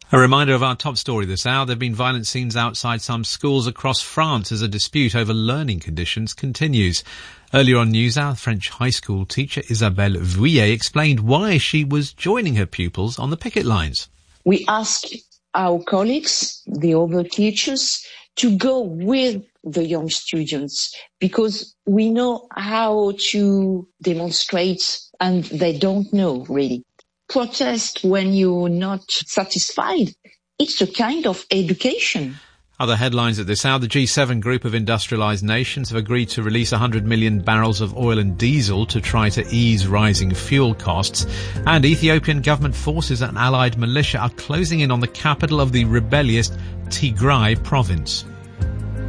A reminder of our top story this hour. There have been violent scenes outside some schools across France as a dispute over learning conditions continues. Earlier on NewsHour, French high school teacher Isabelle Vuillet explained why she was joining her pupils on the picket lines. We asked our colleagues, the other teachers, to go with the young students because we know how to demonstrate and they don't know really. Protest when you're not satisfied. It's a kind of education. Other headlines at this hour. The G7 group of industrialised nations have agreed to release 100 million barrels of oil and diesel to try to ease rising fuel costs. And Ethiopian government forces and allied militia are closing in on the capital of the rebellious Tigray province.